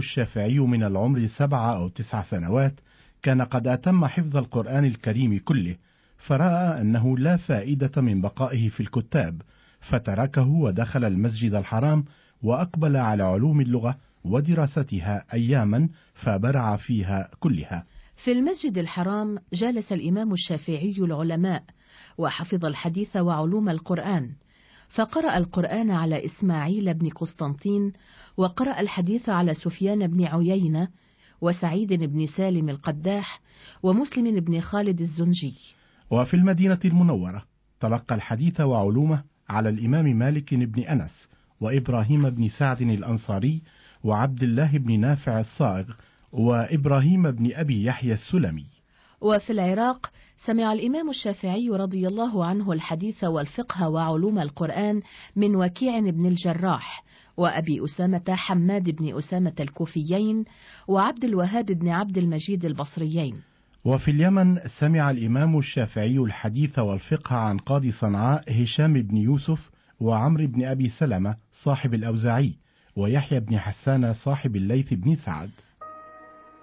الشافعي من العمر 7 أو 9 سنوات كان قد أتم حفظ القرآن الكريم كله، فرأى أنه لا فائدة من بقائه في الكتاب، فتركه ودخل المسجد الحرام وأقبل على علوم اللغة ودراستها أياما فبرع فيها كلها. في المسجد الحرام جالس الإمام الشافعي العلماء وحفظ الحديث وعلوم القرآن، فقرأ القرآن على إسماعيل بن قسطنطين، وقرأ الحديث على سفيان بن عيينة، وسعيد بن سالم القداح، ومسلم بن خالد الزنجي. وفي المدينة المنورة تلقى الحديث وعلومه على الإمام مالك بن أنس، وإبراهيم بن سعد الأنصاري، وعبد الله بن نافع الصائغ، وإبراهيم بن أبي يحيى السلمي. وفي العراق سمع الإمام الشافعي رضي الله عنه الحديث والفقه وعلوم القرآن من وكيع بن الجراح، وأبي أسامة حماد بن أسامة الكوفيين، وعبد الوهاب بن عبد المجيد البصريين. وفي اليمن سمع الإمام الشافعي الحديث والفقه عن قاضي صنعاء هشام بن يوسف، وعمرو بن أبي سلمة صاحب الأوزاعي، ويحيى بن حسان صاحب الليث بن سعد.